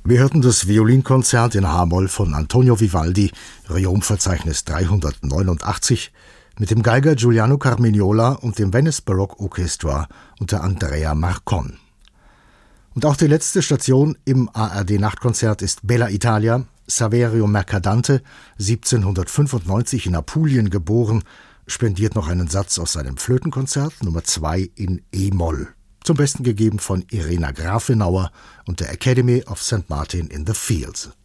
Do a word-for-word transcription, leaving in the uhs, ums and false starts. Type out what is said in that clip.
Wir hörten das Violinkonzert in H-Moll von Antonio Vivaldi, Riom-Verzeichnis dreihundertneunundachtzig, mit dem Geiger Giuliano Carmignola und dem Venice Baroque Orchestra unter Andrea Marcon. Und auch die letzte Station im A R D-Nachtkonzert ist Bella Italia. Saverio Mercadante, siebzehnhundertfünfundneunzig in Apulien geboren, spendiert noch einen Satz aus seinem Flötenkonzert Nummer zwei in E-Moll. Zum Besten gegeben von Irena Grafenauer und der Academy of Saint Martin in the Fields.